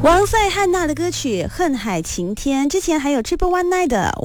王赛汉娜的歌曲《恨海晴天》，之前还有 Triple One Night 的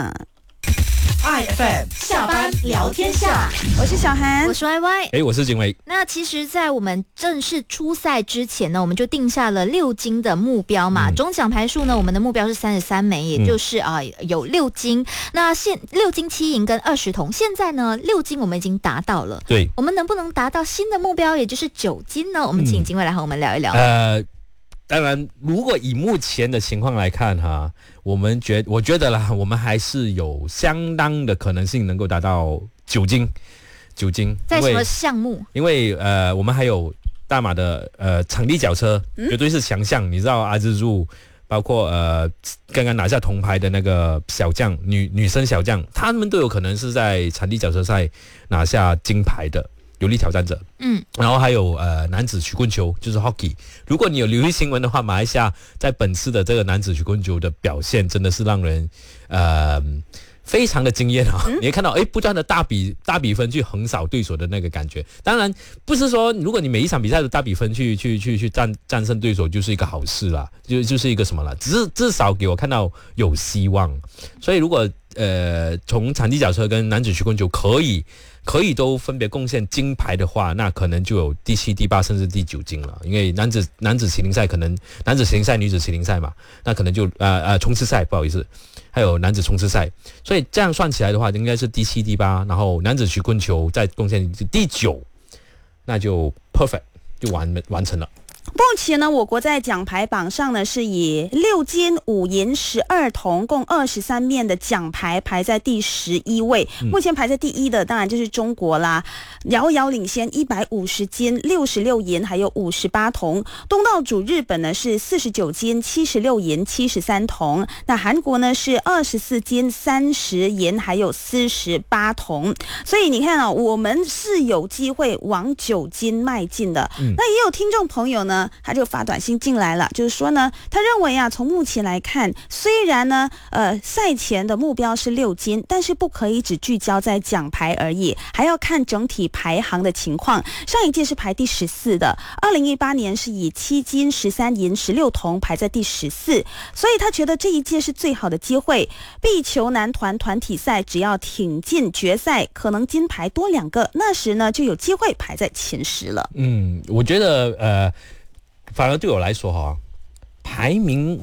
Wanna。IFM 下班聊天下， 我是小韩， 我是 YY， 我是景伟。 那其实在我们正式出赛之前呢，我们就定下了6金的目标嘛。总奖牌数呢，我们的目标是33枚，也就是有6金。那6金7银跟20铜，现在呢6金我们已经达到了。 对， 我们能不能达到新的目标，也就是9金呢？我们请景伟来和我们聊一聊。 当然，如果以目前的情况来看哈，我觉得啦，我们还是有相当的可能性能够达到9金。 在什么项目？ 因为我们还有大马的场地脚车，绝对是强项。你知道阿兹入，包括刚刚拿下铜牌的那个小将女生小将，他们都有可能是在场地脚车赛拿下金牌的有力挑战者。然后还有男子曲棍球，就是 hockey。如果你有留意新闻的话，马来西亚在本次的这个男子曲棍球的表现真的是让人非常的惊艳啊！你会看到不断的大比分去横扫对手的那个感觉。当然不是说如果你每一场比赛的大比分去战胜对手就是一个好事啦，就是一个什么啦，只是至少给我看到有希望。所以如果从场地脚车跟男子曲棍球可以都分别贡献金牌的话，那可能就有第7、第8甚至第9金了。因为男子麒麟赛可能男子麒麟赛、女子麒麟赛嘛，那可能就冲刺赛，不好意思，还有男子冲刺赛。所以这样算起来的话，应该是第7、第8，然后男子曲棍球再贡献第9，那就 perfect 就完成了。 目前呢，我国在奖牌榜上呢是以6金5银12铜共23面的奖牌排在第11位。目前排在第1的当然就是中国啦，遥遥领先150金66银还有58铜。东道主日本呢是49金76银73铜，那韩国呢是24金30银还有48铜。所以你看啊，我们是有机会往9金迈进的。那也有听众朋友呢，他就发短信进来了，就是说呢，他认为啊，从目前来看，虽然呢，赛前的目标是6金，但是不可以只聚焦在奖牌而已，还要看整体排行的情况。上一届是排第14的，2018年是以7金13银16铜排在第14，所以他觉得这一届是最好的机会。壁球男团团体赛只要挺进决赛，可能金牌多2个，那时呢就有机会排在前10了。 我觉得反而对我来说排名